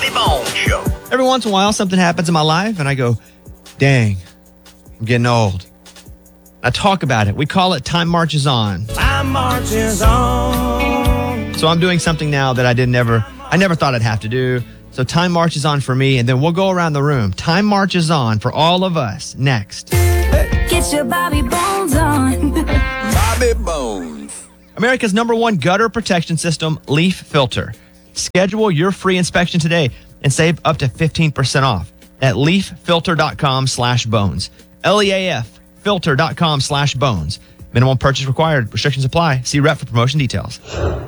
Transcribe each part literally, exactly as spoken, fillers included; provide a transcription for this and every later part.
Bobby Bones Show. Every once in a while, something happens in my life, and I go, dang, I'm getting old. I talk about it. We call it Time Marches On. Time marches on. So I'm doing something now that I didn't ever, I never thought I'd have to do. So Time Marches On for me, and then we'll go around the room. Time Marches On for all of us next. Get your Bobby Bones on. Bobby Bones. America's number one gutter protection system, Leaf Filter. Schedule your free inspection today and save up to fifteen percent off at leaffilter.com slash bones. L E A F filter.com slash bones. Minimum purchase required. Restrictions apply. See rep for promotion details.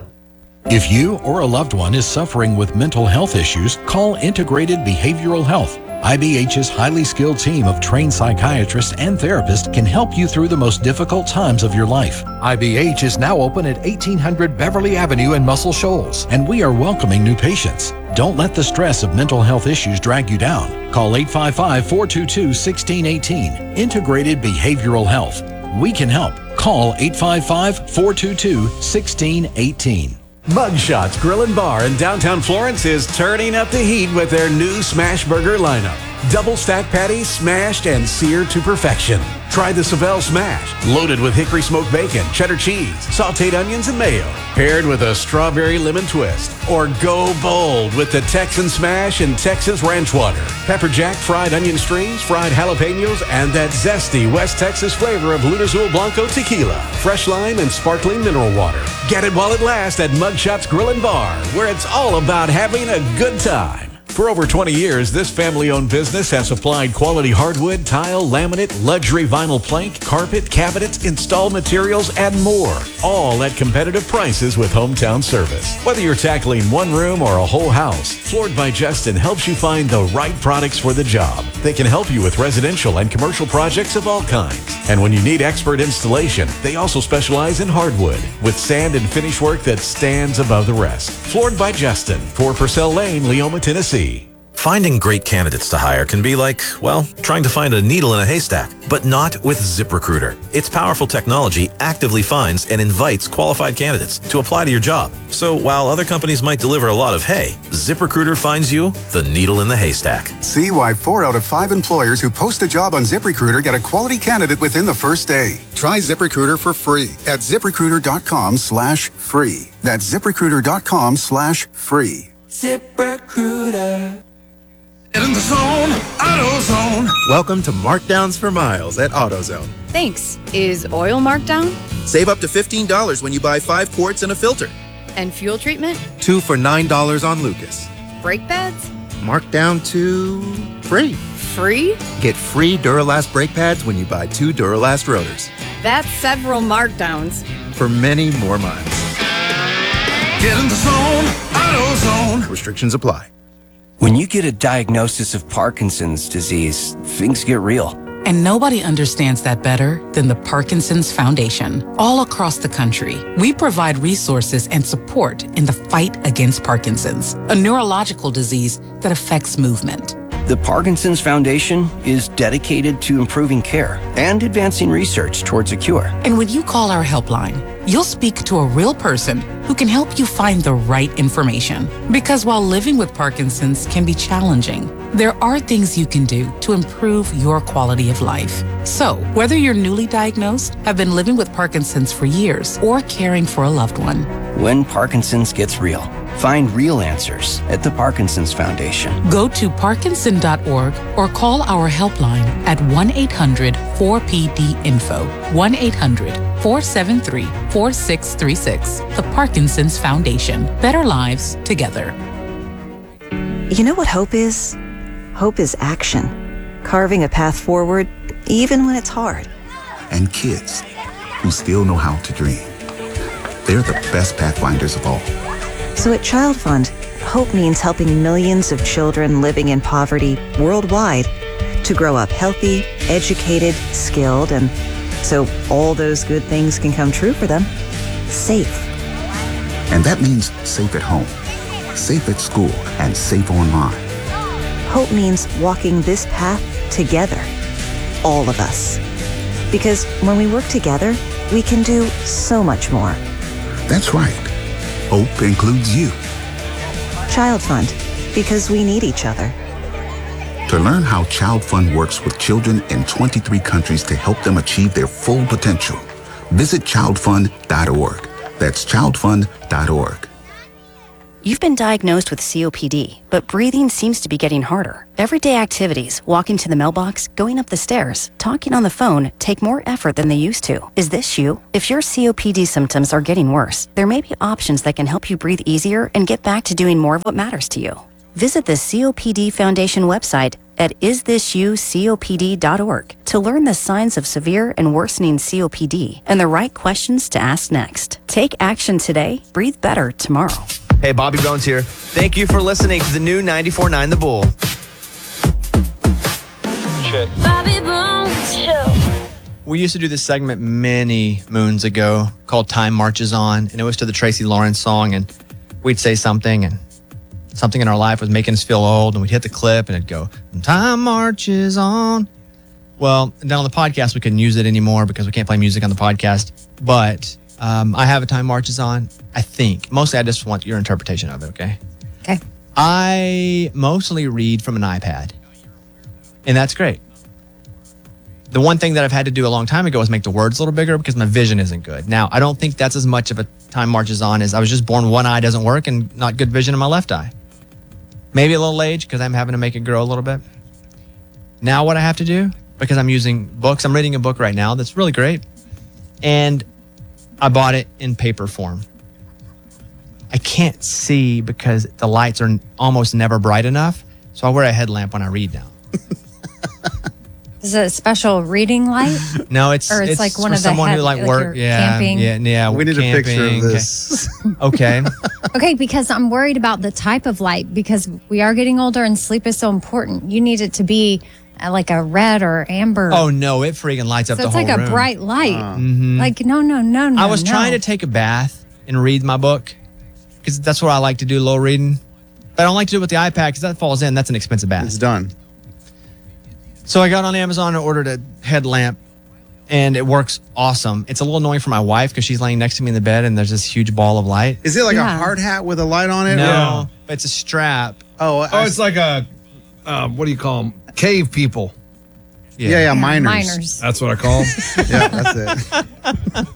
If you or a loved one is suffering with mental health issues, call Integrated Behavioral Health. I B H's highly skilled team of trained psychiatrists and therapists can help you through the most difficult times of your life. I B H is now open at eighteen hundred Beverly Avenue in Muscle Shoals, and we are welcoming new patients. Don't let the stress of mental health issues drag you down. Call eight five five, four two two, one six one eight. Integrated Behavioral Health. We can help. Call eight five five, four two two, one six one eight. Mugshots Grill and Bar in downtown Florence is turning up the heat with their new Smash Burger lineup. Double stack patties smashed and seared to perfection. Try the Savelle Smash, loaded with hickory smoked bacon, cheddar cheese, sauteed onions, and mayo, paired with a strawberry lemon twist. Or go bold with the Texan Smash and Texas Ranch Water, pepper jack fried onion strings, fried jalapenos, and that zesty West Texas flavor of Lunazul Blanco tequila, fresh lime, and sparkling mineral water. Get it while it lasts at Mugshots Grill and Bar, where it's all about having a good time. For over twenty years, this family-owned business has supplied quality hardwood, tile, laminate, luxury vinyl plank, carpet, cabinets, installed materials, and more. All at competitive prices with hometown service. Whether you're tackling one room or a whole house, Floored by Justin helps you find the right products for the job. They can help you with residential and commercial projects of all kinds. And when you need expert installation, they also specialize in hardwood with sand and finish work that stands above the rest. Floored by Justin, four Purcell Lane, Leoma, Tennessee. Finding great candidates to hire can be like, well, trying to find a needle in a haystack, but not with ZipRecruiter. Its powerful technology actively finds and invites qualified candidates to apply to your job. So while other companies might deliver a lot of hay, ZipRecruiter finds you the needle in the haystack. See why four out of five employers who post a job on ZipRecruiter get a quality candidate within the first day. Try ZipRecruiter for free at ZipRecruiter.com slash free. That's ZipRecruiter.com slash free. ZipRecruiter. Get in the zone, AutoZone. Welcome to Markdowns for Miles at AutoZone. Thanks. Is oil marked down? Save up to fifteen dollars when you buy five quarts and a filter. And fuel treatment? Two for nine dollars on Lucas. Brake pads? Marked down to free. Free? Get free Duralast brake pads when you buy two Duralast rotors. That's several markdowns. For many more miles. Get in the zone, AutoZone. Restrictions apply. When you get a diagnosis of Parkinson's disease, things get real. And nobody understands that better than the Parkinson's Foundation. All across the country, we provide resources and support in the fight against Parkinson's, a neurological disease that affects movement. The Parkinson's Foundation is dedicated to improving care and advancing research towards a cure. And when you call our helpline, you'll speak to a real person who can help you find the right information. Because while living with Parkinson's can be challenging, there are things you can do to improve your quality of life. So, whether you're newly diagnosed, have been living with Parkinson's for years, or caring for a loved one, when Parkinson's gets real, find real answers at the Parkinson's Foundation. Go to parkinson dot org or call our helpline at one eight hundred four P D info, one eight hundred four seven three four six three six. The Parkinson's Foundation. Better lives together. You know what hope is? Hope is action. Carving a path forward, even when it's hard. And kids who still know how to dream. They're the best pathfinders of all. So at Child Fund, hope means helping millions of children living in poverty worldwide to grow up healthy, educated, skilled, and so all those good things can come true for them. Safe. And that means safe at home, safe at school, and safe online. Hope means walking this path together. All of us. Because when we work together, we can do so much more. That's right. Hope includes you. Child Fund. because we need each other. To learn how Child Fund works with children in twenty-three countries to help them achieve their full potential, visit child fund dot org. That's child fund dot org. You've been diagnosed with C O P D, but breathing seems to be getting harder. Everyday activities, walking to the mailbox, going up the stairs, talking on the phone, take more effort than they used to. Is this you? If your C O P D symptoms are getting worse, there may be options that can help you breathe easier and get back to doing more of what matters to you. Visit the C O P D Foundation website at is this you C O P D dot org to learn the signs of severe and worsening C O P D and the right questions to ask next. Take action today, breathe better tomorrow. Hey, Bobby Bones here. Thank you for listening to the new ninety-four point nine The Bull. Check. Bobby Bones Show. We used to do this segment many moons ago called Time Marches On, and it was to the Tracy Lawrence song, and we'd say something, and something in our life was making us feel old, and we'd hit the clip, and it'd go, time marches on. Well, down on the podcast, we couldn't use it anymore because we can't play music on the podcast, but um, I have a Time Marches On, I think. Mostly, I just want your interpretation of it, okay? Okay. I mostly read from an iPad, and that's great. The one thing that I've had to do a long time ago is make the words a little bigger because my vision isn't good. Now, I don't think that's as much of a Time Marches On as I was just born one eye doesn't work and not good vision in my left eye. Maybe a little age because I'm having to make it grow a little bit. Now what I have to do, because I'm using books, I'm reading a book right now that's really great. And I bought it in paper form. I can't see because the lights are almost never bright enough. So I wear a headlamp when I read now. Is it a special reading light? No, it's or it's, it's like one for of the someone head, who like like work. you're Yeah, camping. yeah, yeah. We need camping. a picture of this. Okay. Okay, because I'm worried about the type of light because we are getting older and sleep is so important. You need it to be uh, like a red or amber. Oh no, it freaking lights up so the it's whole like room. a bright light. Mhm. Like no, no, no, no. I was no. trying to take a bath and read my book because that's what I like to do, a little reading. But I don't like to do it with the iPad because that falls in. That's an expensive bath. It's done. So I got on Amazon and ordered a headlamp, and it works awesome. It's a little annoying for my wife because she's laying next to me in the bed, and there's this huge ball of light. Is it like Yeah. a hard hat with a light on it? No, it's a strap. Oh, Oh, it's like a, uh, what do you call them? Cave people. yeah, yeah, Yeah, miners. miners. That's what I call them. Yeah, that's it.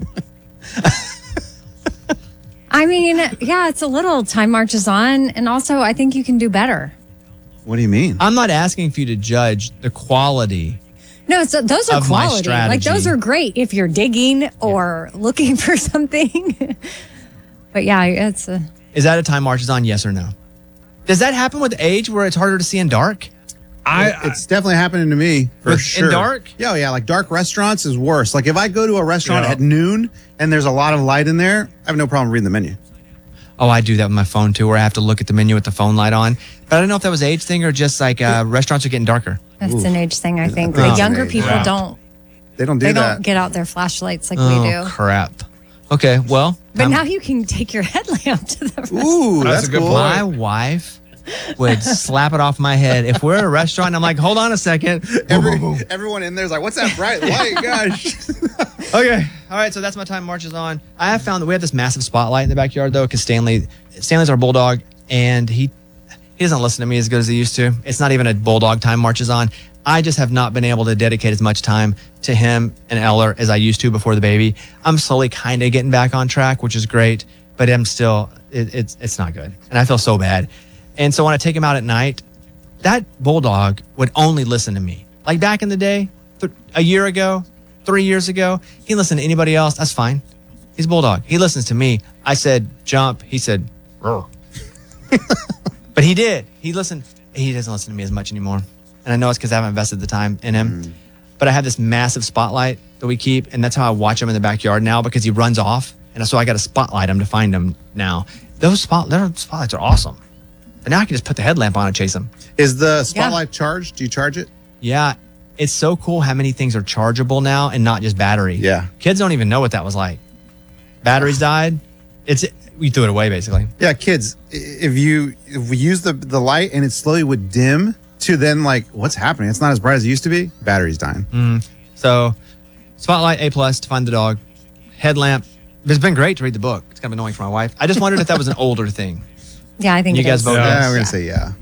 I mean, yeah, it's a little time marches on, and also I think you can do better. What do you mean? I'm not asking for you to judge the quality. No, so those are Of my quality. Like strategy. those are great if you're digging or looking for something. But yeah, it's a. Is that a time marches on? Yes or no? Does that happen with age where it's harder to see in dark? I, it's definitely happening to me for With- in sure. dark? Yeah, yeah. Like dark restaurants is worse. Like if I go to a restaurant Yeah. at noon and there's a lot of light in there, I have no problem reading the menu. Oh, I do that with my phone too, where I have to look at the menu with the phone light on. But I don't know if that was age thing or just like uh, restaurants are getting darker. That's an age thing, I think. think The it's younger an age, people yeah. don't. They don't do They that. don't get out their flashlights like oh, we do. crap. Okay, well. But I'm- now you can take your headlamp to the restaurant. Ooh, That's that's, a good cool. point. My wife would slap it off my head. If we're at a restaurant, I'm like, hold on a second. Every, everyone in there's like, what's that bright light? Gosh. Okay. All right. So that's my time marches on. I have found that we have this massive spotlight in the backyard though, because Stanley, Stanley's our bulldog, and he he doesn't listen to me as good as he used to. It's not even a bulldog time marches on. I just have not been able to dedicate as much time to him and Eller as I used to before the baby. I'm slowly kind of getting back on track, which is great, but I'm still it, it's it's not good, and I feel so bad. And so when I take him out at night, that bulldog would only listen to me. Like back in the day, th- a year ago, three years ago, he listened to anybody else. That's fine. He's a bulldog. He listens to me. I said, jump. He said, "Rrr." But he did. He listened. He doesn't listen to me as much anymore. And I know it's because I haven't invested the time in him. Mm. But I have this massive spotlight that we keep, and that's how I watch him in the backyard now because he runs off. And so I got to spotlight him to find him now. Those spot, their spotlights are awesome. But now I can just put the headlamp on and chase him. Is the spotlight charged? Do you charge it? Yeah. It's so cool how many things are chargeable now and not just battery. Yeah. Kids don't even know what that was like. Batteries died. It's we threw it away basically. Yeah, kids. i- If you if we use the the light and it slowly would dim to then like what's happening? It's not as bright as it used to be. Battery's dying. Mm. So, spotlight A plus to find the dog. Headlamp. It's been great to read the book. It's kind of annoying for my wife. I just wondered if that was an older thing. Yeah, I think You it guys is. vote Yeah, yes. we're gonna say yeah.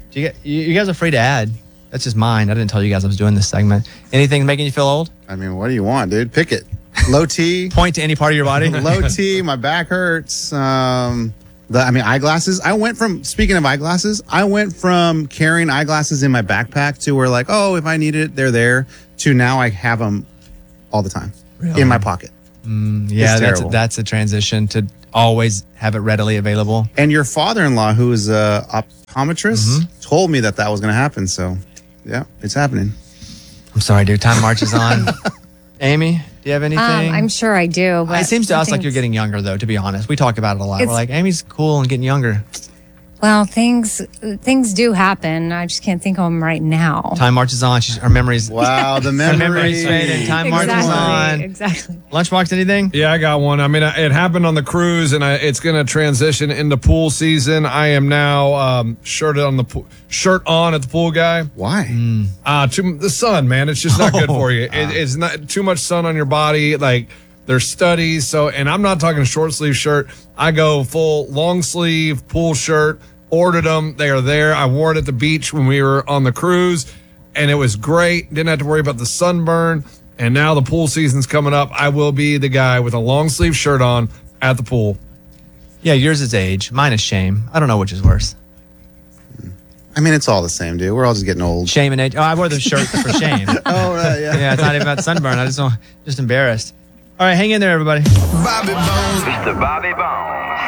Do you, get, you, you guys are free to add. That's just mine. I didn't tell you guys I was doing this segment. Anything making you feel old? I mean, what do you want, dude? Pick it. Low T. Point to any part of your body. Low T. My back hurts. Um, the I mean, eyeglasses. I went from speaking of eyeglasses. I went from carrying eyeglasses in my backpack to where like, oh, if I need it, they're there. To now, I have them all the time Really? in my pocket. Mm, yeah, It's that's a, terrible. that's a transition to always have it readily available. And your father-in-law, who is a optometrist, Mm-hmm. told me that that was going to happen. So, yeah, it's happening. I'm sorry, dude. Time marches on. Amy, do you have anything? Um, I'm sure I do. But it seems to us like things- you're getting younger, though, to be honest. We talk about it a lot. We're It's- like, Amy's cool and getting younger. Well, things things do happen. I just can't think of them right now. Time marches on. She's, her memories. Wow, the Her memory. memories fading. Time marches on. Exactly. Lunchbox, anything? Yeah, I got one. I mean, it happened on the cruise, and I, it's going to transition into pool season. I am now um, shirted on the pool, shirt on at the pool guy. Why? Uh, too, the sun, man. It's just not good Oh, for you. It, it's not too much sun on your body. Like there's studies. So, and I'm not talking short sleeve shirt. I go full long sleeve pool shirt. Ordered them. They are there. I wore it at the beach when we were on the cruise, and it was great. Didn't have to worry about the sunburn. And now the pool season's coming up. I will be the guy with a long sleeve shirt on at the pool. Yeah, yours is age. Mine is shame. I don't know which is worse. I mean, it's all the same, dude. We're all just getting old. Shame and age. Oh, I wore the shirt for shame. Oh, right, yeah. Yeah, it's not even about sunburn. I just don't, just embarrassed. All right, hang in there, everybody. Bobby Bones. Mister Bobby Bones.